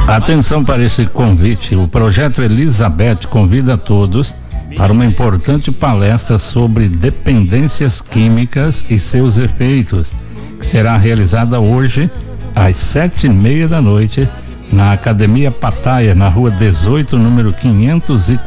Atenção para esse convite. O projeto Elizabeth convida a todos para uma importante palestra sobre dependências químicas e seus efeitos, que será realizada hoje às 7:30 da noite na Academia Pataia, na rua 18, número 540.